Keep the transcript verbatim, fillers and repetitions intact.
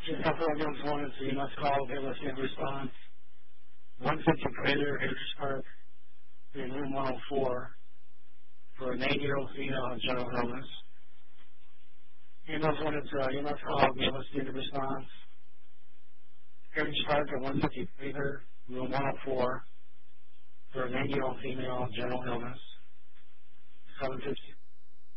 Just have programs wanted, so you must call, give us a response. one fifty Crater, Haters Park, in room one oh four, for an eight-year-old female with general illness. You must wanted, uh, you must call, give us a response. Heritage Park at one fifty Crater, room one oh four, for an eight-year-old female with general illness. seven fifty